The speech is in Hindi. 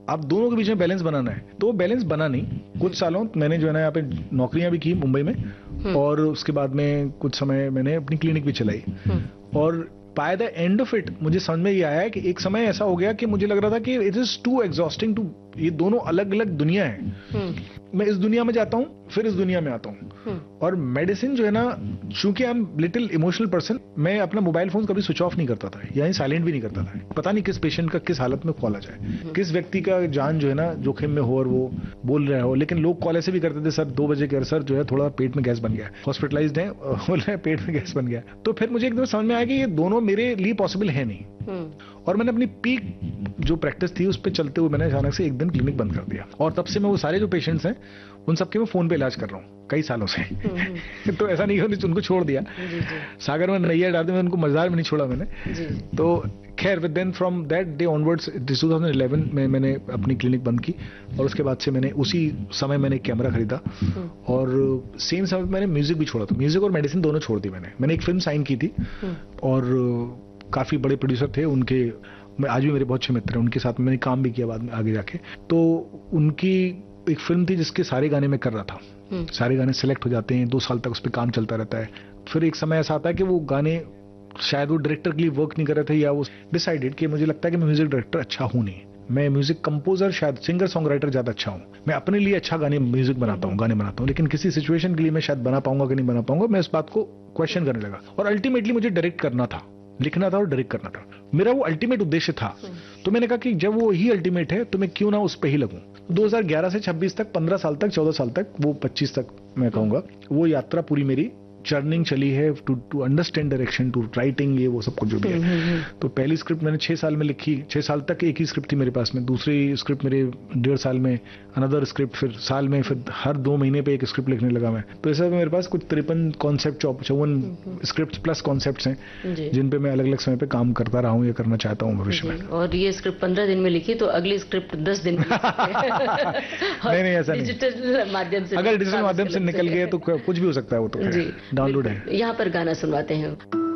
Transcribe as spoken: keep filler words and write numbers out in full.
आप दोनों के बीच में बैलेंस बनाना है, तो बैलेंस बना नहीं। कुछ सालों मैंने जो है ना यहाँ पे नौकरियां भी की मुंबई में, और उसके बाद में कुछ समय मैंने अपनी क्लिनिक भी चलाई, और by the end of it मुझे समझ में ये आया है कि एक समय ऐसा हो गया कि मुझे लग रहा था कि it is to exhausting to, ये दोनों अलग अलग दुनिया है। मैं इस दुनिया में जाता हूँ, फिर इस दुनिया में आता हूँ, और मेडिसिन जो है ना, चूंकि I am little emotional person, मैं अपना मोबाइल फोन कभी स्विच ऑफ नहीं करता था, यानी साइलेंट भी नहीं करता था। पता नहीं किस पेशेंट का किस हालत में कॉल आ जाए, किस व्यक्ति का जान जो है ना जोखिम में हो और वो बोल रहा हो। लेकिन लोग कॉल ऐसे भी करते थे, सर दो बजे के सर जो है थोड़ा पेट में गैस बन गया, हॉस्पिटलाइज्ड है, बोल रहे हैं पेट में गैस बन गया। तो फिर मुझे एकदम समझ में आया कि ये दोनों मेरे लिए पॉसिबल है नहीं, और मैंने अपनी पीक जो प्रैक्टिस थी उस पर चलते हुए मैंने अचानक से एक दिन क्लिनिक बंद कर दिया, और तब से मैं वो सारे जो पेशेंट्स हैं उन सबके मैं फोन पे इलाज कर रहा हूँ कई सालों से। तो ऐसा नहीं कि उनको छोड़ दिया, जी, जी. सागर में नैया डाल दी, मैं उनको मजार में नहीं छोड़ा मैंने, जी. तो खैर then from that day onwards two thousand eleven में मैंने अपनी क्लिनिक बंद की, और उसके बाद से मैंने उसी समय मैंने एक कैमरा खरीदा, और सेम समय मैंने म्यूजिक भी छोड़ा था, म्यूजिक और मेडिसिन दोनों छोड़ दी मैंने। मैंने एक फिल्म साइन की थी, और काफी बड़े प्रोड्यूसर थे उनके, मैं आज भी मेरे बहुत अच्छे मित्र हैं, उनके साथ मैंने काम भी किया बाद में आगे जाके। तो उनकी एक फिल्म थी जिसके सारे गाने मैं कर रहा था, सारे गाने सिलेक्ट हो जाते हैं, दो साल तक उस पर काम चलता रहता है। फिर एक समय ऐसा आता है कि वो गाने शायद वो डायरेक्टर के लिए वर्क नहीं कर रहे थे, या वो डिसाइडेड कि मुझे लगता है कि मैं म्यूजिक डायरेक्टर अच्छा हूं नहीं, मैं म्यूजिक कंपोजर शायद सिंगर सॉन्ग राइटर ज्यादा अच्छा हूं। मैं अपने लिए अच्छा गाने म्यूजिक बनाता हूं, गाने बनाता हूं, लेकिन किसी सिचुएशन के लिए मैं शायद बना पाऊंगा कि नहीं बना पाऊंगा, मैं इस बात को क्वेश्चन करने लगा। और अल्टीमेटली मुझे डायरेक्ट करना था, लिखना था और डायरेक्ट करना था, मेरा वो अल्टीमेट उद्देश्य था। तो मैंने कहा कि जब वो ही अल्टीमेट है तो मैं क्यों ना उस पे ही लगूं। दो हज़ार ग्यारह से छब्बीस तक, पंद्रह साल तक, चौदह साल तक, वो पच्चीस तक मैं कहूंगा, वो यात्रा पूरी मेरी जर्निंग चली है to to understand direction, to writing, ये वो सब कुछ जो भी है। तो पहली स्क्रिप्ट मैंने छह साल में लिखी, छह साल तक एक ही स्क्रिप्ट थी मेरे पास में, दूसरी स्क्रिप्ट मेरे डेढ़ साल में, अनदर स्क्रिप्ट फिर साल में, फिर हर दो महीने पे एक स्क्रिप्ट लिखने लगा मैं। तो ऐसा मेरे पास कुछ तिरपन कॉन्सेप्ट, चौवन स्क्रिप्ट प्लस कॉन्सेप्ट्स हैं जिन पे मैं अलग अलग समय पे काम करता रहा हूँ या करना चाहता हूँ भविष्य में। और ये स्क्रिप्ट पंद्रह दिन में लिखी, तो अगली स्क्रिप्ट दस दिन में नहीं नहीं ऐसा नहीं, डिजिटल माध्यम से, अगर डिजिटल माध्यम से निकल गए तो कुछ भी हो सकता है, वो तो डाउनलोड है। यहाँ पर गाना सुनवाते हैं।